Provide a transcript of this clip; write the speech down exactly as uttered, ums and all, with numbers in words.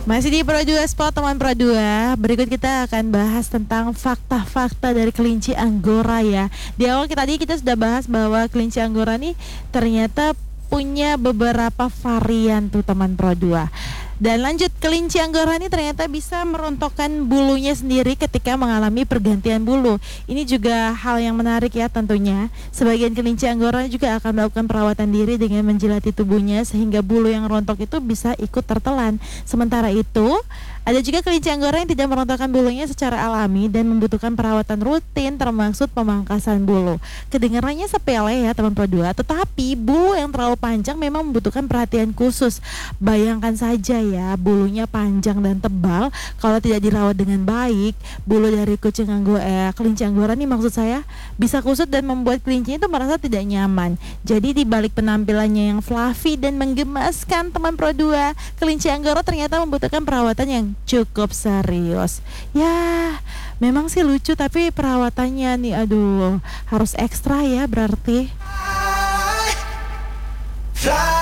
Masih di Pro dua Sport teman Pro dua. Berikut kita akan bahas tentang fakta-fakta dari kelinci Anggora ya. Di awal kita tadi kita sudah bahas bahwa kelinci Anggora nih ternyata punya beberapa varian tuh teman Pro dua. Dan lanjut, kelinci Anggora ini ternyata bisa merontokkan bulunya sendiri ketika mengalami pergantian bulu. Ini juga hal yang menarik ya tentunya. Sebagian kelinci Anggora juga akan melakukan perawatan diri dengan menjilati tubuhnya sehingga bulu yang rontok itu bisa ikut tertelan. Sementara itu, ada juga kelinci Anggora yang tidak merontokkan bulunya secara alami dan membutuhkan perawatan rutin termasuk pemangkasan bulu. Kedengarannya sepele ya teman Pro dua, tetapi bulu yang terlalu panjang memang membutuhkan perhatian khusus. Bayangkan saja ya, bulunya panjang dan tebal, kalau tidak dirawat dengan baik, bulu dari kucing Anggora, eh, kelinci Anggora nih maksud saya, bisa kusut dan membuat kelinci itu merasa tidak nyaman. Jadi di balik penampilannya yang fluffy dan menggemaskan teman Pro dua, kelinci Anggora ternyata membutuhkan perawatan yang cukup serius. Ya, memang sih lucu tapi perawatannya nih aduh harus ekstra ya berarti. Fly